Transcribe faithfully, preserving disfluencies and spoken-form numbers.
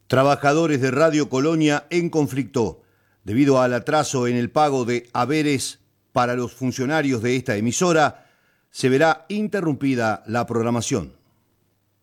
Trabajadores de Radio Colonia en conflicto. Debido al atraso en el pago de haberes para los funcionarios de esta emisora, se verá interrumpida la programación.